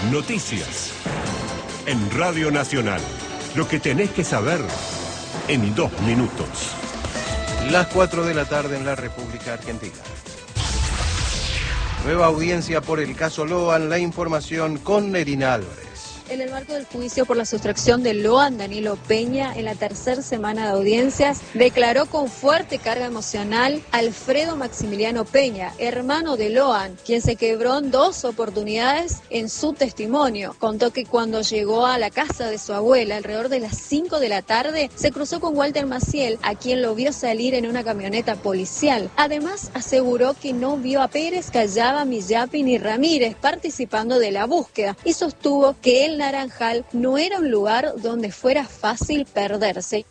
Noticias. En Radio Nacional. Lo que tenés que saber en 2 minutos. Las 4 de la tarde en la República Argentina. Nueva audiencia por el caso Loan. La información con Nerina Álvarez. En el marco del juicio por la sustracción de Loan, Danilo Peña, en la tercera semana de audiencias, declaró con fuerte carga emocional Alfredo Maximiliano Peña, hermano de Loan, quien se quebró en 2 oportunidades en su testimonio. Contó que cuando llegó a la casa de su abuela, alrededor de las 5 de la tarde, se cruzó con Walter Maciel, a quien lo vio salir en una camioneta policial. Además, aseguró que no vio a Pérez, Callaba, Millapi ni Ramírez participando de la búsqueda y sostuvo que el Naranjal no era un lugar donde fuera fácil perderse.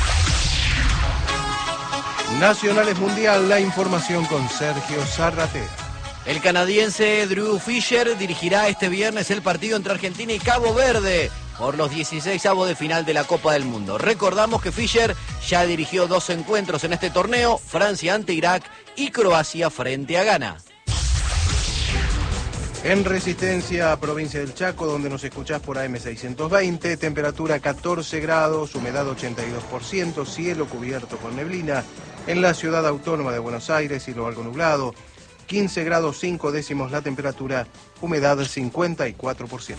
Nacionales Mundial, la información con Sergio Zarratea. El canadiense Drew Fisher dirigirá este viernes el partido entre Argentina y Cabo Verde por los 16avos de final de la Copa del Mundo. Recordamos que Fisher ya dirigió 2 encuentros en este torneo, Francia ante Irak y Croacia frente a Ghana. En Resistencia, provincia del Chaco, donde nos escuchás por AM620, temperatura 14 grados, humedad 82%, cielo cubierto con neblina. En la ciudad autónoma de Buenos Aires, cielo algo nublado, 15 grados 5 décimos la temperatura, humedad 54%.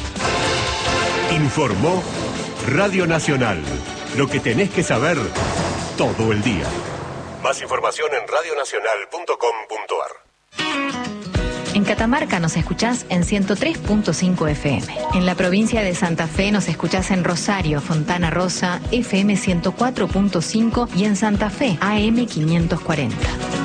Informó Radio Nacional. Lo que tenés que saber todo el día. Más información en radionacional.com.ar. En Catamarca nos escuchás en 103.5 FM. En la provincia de Santa Fe nos escuchás en Rosario, Fontana Rosa, FM 104.5 y en Santa Fe, AM 540.